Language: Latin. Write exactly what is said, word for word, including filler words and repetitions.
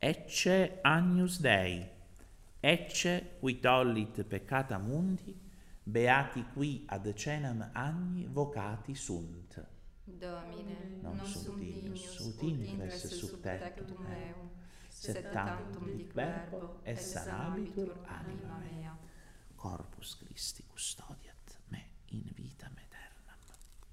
Ecce agnus Dei, ecce qui tollit peccata mundi, beati qui ad cenam agni vocati sunt. Domine, Non non sum sum dignus, dignus, ut ut ingress ingresses sub sub tectum tectum meum, meum, sed sed tantum tantum dic dic verbo, verbo, et et sanabitur sanabitur anima anima mea. mea. Corpus Christi custodiat me in vita mea.